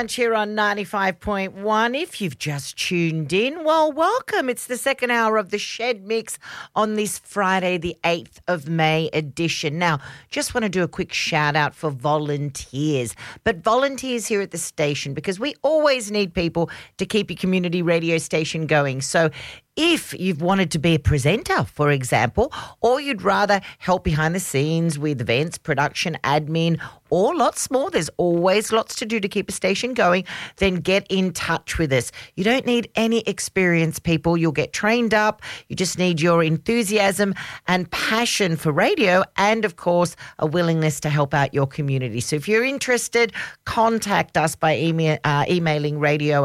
Lunch here on 95.1. If you've just tuned in, well, welcome. It's the second hour of the Shed Mix on this Friday, the 8th of May edition. Now, just want to do a quick shout out for volunteers, but volunteers here at the station, because we always need people to keep your community radio station going. So if you've wanted to be a presenter, for example, or you'd rather help behind the scenes with events, production, admin, or lots more, there's always lots to do to keep a station going, then get in touch with us. You don't need any experience, people. You'll get trained up. You just need your enthusiasm and passion for radio and, of course, a willingness to help out your community. So if you're interested, contact us by emailing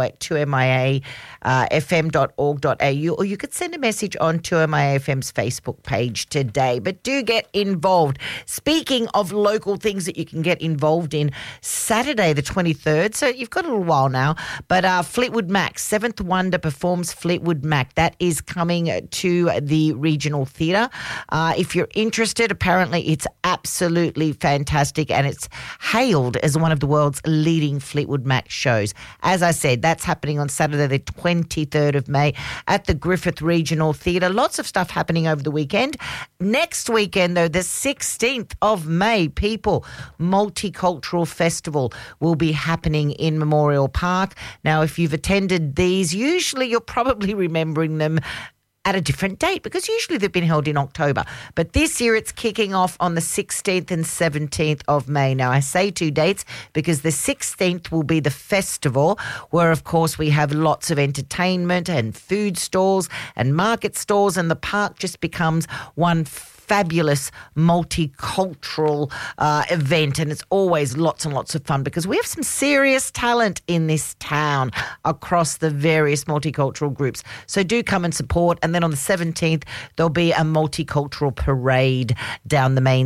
radio@2miafm.org.au, or you could send a message on 2MIAFM's Facebook page today. But do get involved. Speaking of local things that you can get involved in, Saturday the 23rd, so you've got a little while now, but Fleetwood Mac, Seventh Wonder performs Fleetwood Mac. That is coming to the Regional Theatre. If you're interested, apparently it's absolutely fantastic and it's hailed as one of the world's leading Fleetwood Mac shows. As I said, that's happening on Saturday the 23rd of May at the Griffith Regional Theatre. Lots of stuff happening over the weekend. Next weekend, though, the 16th of May, people, Multicultural Festival will be happening in Memorial Park. Now, if you've attended these, usually you're probably remembering them at a different date, because usually they've been held in October. But this year it's kicking off on the 16th and 17th of May. Now, I say two dates because the 16th will be the festival, where, of course, we have lots of entertainment and food stalls and market stalls, and the park just becomes one fabulous multicultural event, and it's always lots and lots of fun because we have some serious talent in this town across the various multicultural groups. So do come and support. And then on the 17th, there'll be a multicultural parade down the main